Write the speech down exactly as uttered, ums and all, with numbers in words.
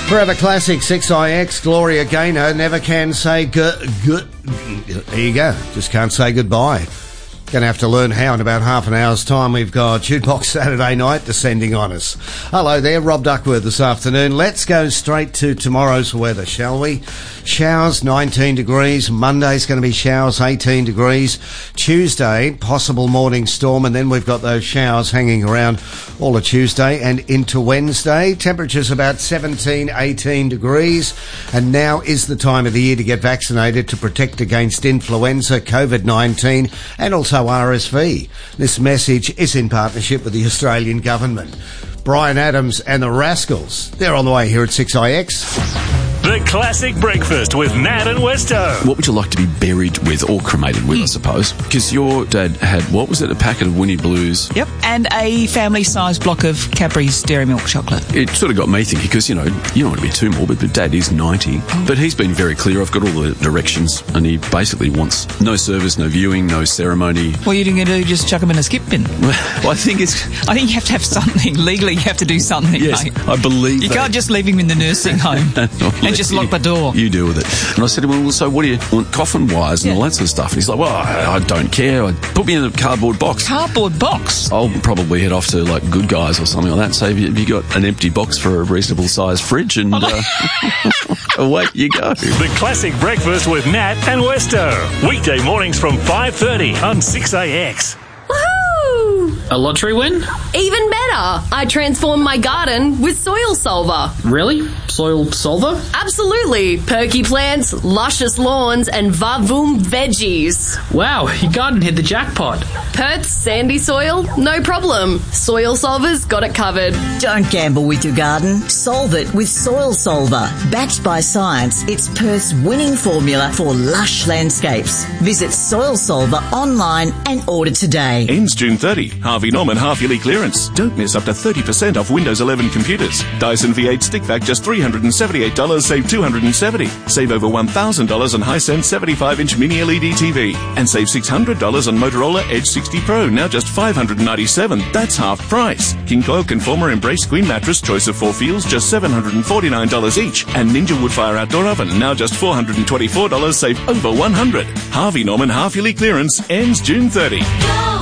Forever Classic, six I X, Gloria Gaynor, never can say good, good. There you go, just can't say goodbye. Going to have to learn how in about half an hour's time. We've got Jukebox Saturday Night descending on us. Hello there, Rob Duckworth this afternoon. Let's go straight to tomorrow's weather, shall we? Showers, nineteen degrees. Monday's going to be showers, eighteen degrees. Tuesday, possible morning storm, and then we've got those showers hanging around all of Tuesday and into Wednesday. Temperatures about seventeen, eighteen degrees. And now is the time of the year to get vaccinated to protect against influenza, COVID nineteen, and also R S V. This message is in partnership with the Australian Government. Brian Adams and the Rascals, they're on the way here at six I X. The Classic Breakfast with Nat and Westo. What would you like to be buried with or cremated with, mm. I suppose? Because your dad had, what was it, a packet of Winnie Blues? Yep, and a family-sized block of Cadbury's Dairy Milk chocolate. It sort of got me thinking, because, you know, you don't want to be too morbid, but Dad is ninety. Oh. But he's been very clear. I've got all the directions, and he basically wants no service, no viewing, no ceremony. Well, you're going to just chuck him in a skip bin. Well, I think it's... I think you have to have something. Legally, you have to do something, yes, mate. I believe You that. can't just leave him in the nursing home and just lock the door. You deal with it. And I said to him, well, so what do you want? Coffin wires and yeah. all that sort of stuff. And he's like, well, I, I don't care. I put me in a cardboard box. Cardboard box? I'll probably head off to, like, Good Guys or something like that. So have you, have you got an empty box for a reasonable sized fridge? And uh, away you go. The Classic Breakfast with Nat and Westo. Weekday mornings from five thirty on six A X. A lottery win? Even better! I transformed my garden with Soil Solver. Really? Soil Solver? Absolutely! Perky plants, luscious lawns, and vavoom veggies. Wow, your garden hit the jackpot. Perth, sandy soil? No problem. Soil Solver's got it covered. Don't gamble with your garden. Solve it with Soil Solver. Backed by science, it's Perth's winning formula for lush landscapes. Visit Soil Solver online and order today. Ends June thirtieth. Harvey Norman half-yearly clearance. Don't miss up to thirty percent off Windows eleven computers. Dyson V eight stick vac just three hundred seventy-eight dollars, save two hundred seventy dollars. Save over one thousand dollars on Hisense seventy-five inch mini L E D T V. And save six hundred dollars on Motorola Edge sixty Pro, now just five hundred ninety-seven dollars. That's half price. King Coil Conformer Embrace Queen Mattress, choice of four feels, just seven hundred forty-nine dollars each. And Ninja Woodfire Outdoor Oven, now just four hundred twenty-four dollars, save over one hundred dollars. Harvey Norman half-yearly clearance ends June thirtieth.